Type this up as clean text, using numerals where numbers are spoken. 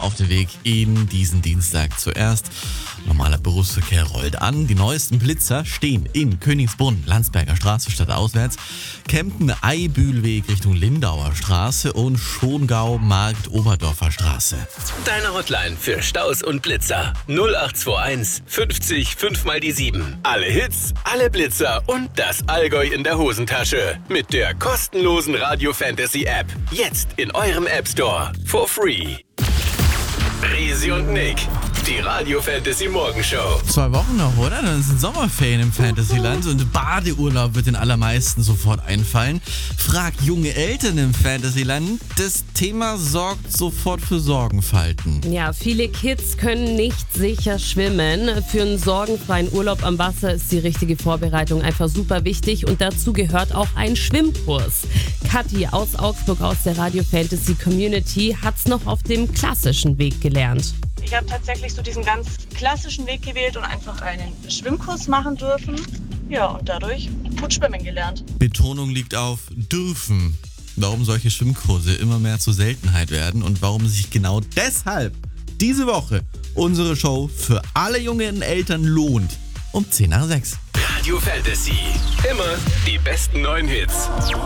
auf den Weg in diesen Dienstag. Zuerst normaler Berufsverkehr rollt an. Die neuesten Blitzer stehen in Königsbrunn, Landsberger Straße stadtauswärts, Kempten-Eibühlweg Richtung Lindauer Straße und Schongau Markt-Oberdorfer Straße. Deine Hotline für Staus und Blitzer 0821 50 5 mal die 7. Alle Hits, alle Blitzer und das Allgäu in der Hosentasche. Mit der kostenlosen Radio Fantasy App. Jetzt in eurem App Store. For free. Resi und Nick. Die Radio Fantasy Morgenshow. 2 Wochen noch, oder? Dann sind Sommerferien im Fantasyland und Badeurlaub wird den allermeisten sofort einfallen. Fragt junge Eltern im Fantasyland. Das Thema sorgt sofort für Sorgenfalten. Ja, viele Kids können nicht sicher schwimmen. Für einen sorgenfreien Urlaub am Wasser ist die richtige Vorbereitung einfach super wichtig und dazu gehört auch ein Schwimmkurs. Kathi aus Augsburg aus der Radio Fantasy Community hat's noch auf dem klassischen Weg gelernt. Ich habe tatsächlich so diesen ganz klassischen Weg gewählt und einfach einen Schwimmkurs machen dürfen. Ja, und dadurch gut schwimmen gelernt. Betonung liegt auf dürfen. Warum solche Schwimmkurse immer mehr zur Seltenheit werden und warum sich genau deshalb diese Woche unsere Show für alle jungen Eltern lohnt. Um 10 nach 6. Radio Fantasy. Immer die besten neuen Hits.